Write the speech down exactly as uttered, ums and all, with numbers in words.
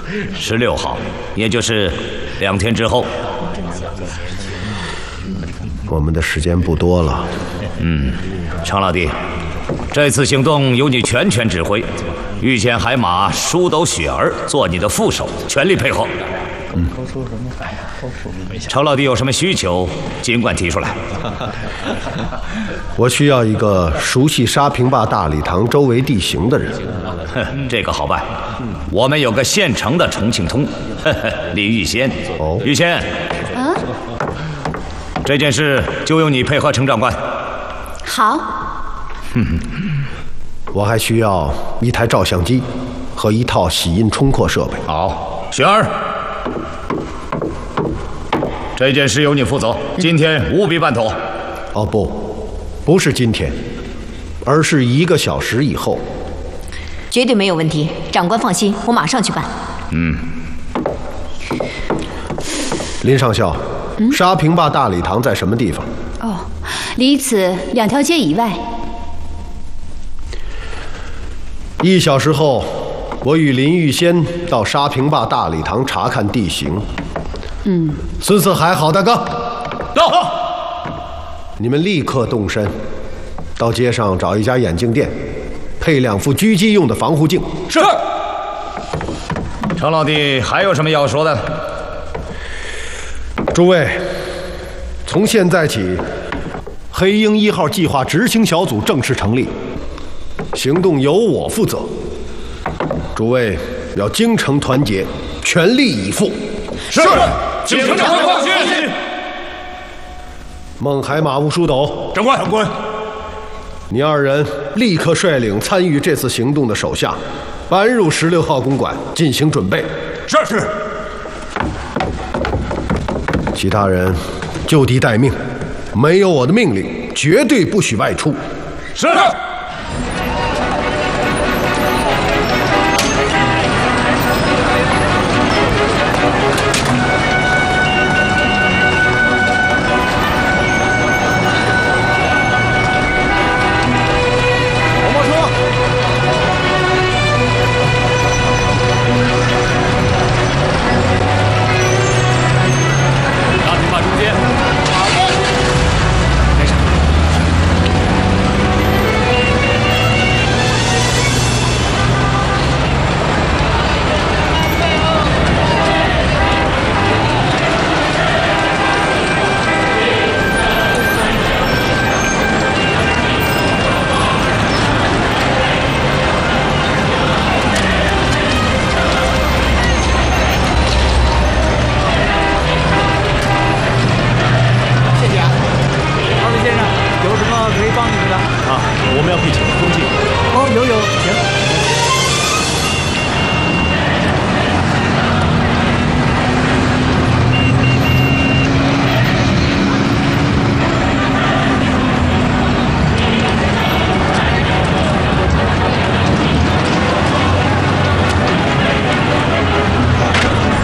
十六号，也就是两天之后。 我们的时间不多了。 嗯，常老弟，这次行动由你全权指挥，御前海马舒斗雪儿做你的副手，全力配合。嗯，常老弟有什么需求，尽管提出来。 我需要一个熟悉沙坪坝大礼堂周围地形的人。 这个好办，我们有个现成的重庆通，李玉仙。哦，玉仙。啊。这件事就由你配合程长官。 好。 我还需要一台照相机和一套洗印冲扩设备。 好，雪儿。这件事由你负责，今天务必办妥。 哦不，不是今天，而是一个小时以后。 绝对没有问题，长官放心，我马上去办。 嗯。 林上校，嗯、沙坪坝大礼堂在什么地方？ 哦，离此两条街以外。 一小时后，我与林玉仙到沙坪坝大礼堂查看地形。嗯，孙四海，好大哥，到！你们立刻动身，到街上找一家眼镜店，配两副狙击用的防护镜。 是。程老弟，还有什么要说的？ 诸位，从现在起，黑鹰一号计划执行小组正式成立，行动由我负责。诸位要精诚团结，全力以赴。 是。请长官放心。 孟海马务疏斗， 长官，长官， 你二人立刻率领参与这次行动的手下，搬入十六号公馆进行准备。 是是。 其他人就地待命，没有我的命令，绝对不许外出。 是。 可以帮你们的啊，我们要配几个中介。哦，有有，行。